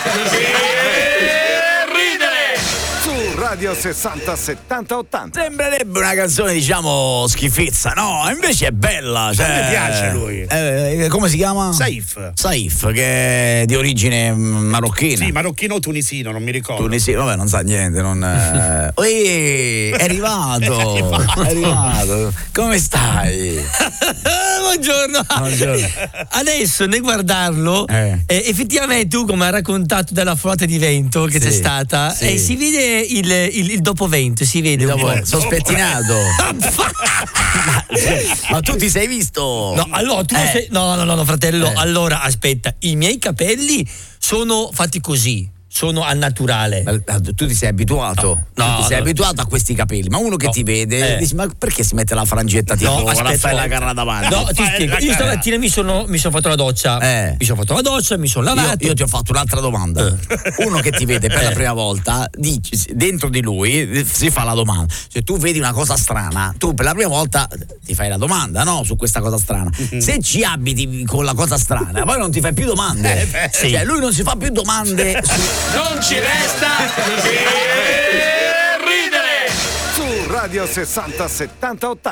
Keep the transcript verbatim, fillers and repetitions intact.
Radio sessanta settanta ottanta. Sembrerebbe una canzone, diciamo, schifezza, no? Invece è bella. Cioè, a me piace lui. Eh, come si chiama? Saif. Saif, che è di origine marocchina. Sì, marocchino o tunisino, non mi ricordo. Tunisino, vabbè, non sa niente. Non, eh. Oi, è arrivato. È arrivato. Come stai? Buongiorno. Buongiorno. Adesso nel guardarlo, Eh. eh, effettivamente tu, come hai raccontato della flotta di vento che Sì, c'è stata, sì. eh, si vede il, il, il dopovento, si vede un Dopo, po'. sono spettinato. Ma tu ti sei visto? No, allora tu Eh. sei. No, no, no, no, fratello. Eh. Allora, aspetta, i miei capelli sono fatti così. Sono al naturale. Ma tu ti sei abituato? No, tu ti sei no. abituato a questi capelli, ma uno che No. ti vede Eh. dice: ma perché si mette la frangetta tipo No, aspetta, Raffaella Carrà davanti? No, ti spiego. Io stamattina mi sono, mi sono fatto la doccia. Eh. Mi sono fatto la doccia, mi sono Io, lavato. io ti ho fatto un'altra domanda. Eh. Uno che ti vede per la Eh. prima volta, dici, dentro di lui si fa la domanda. Se tu vedi una cosa strana, tu per la prima volta ti fai la domanda, no? Su questa cosa strana. Se ci abiti con la cosa strana, poi non ti fai più domande. Eh, beh, sì. Cioè, lui non si fa più domande su. Non ci resta che ridere. Su Radio sessanta settanta ottanta.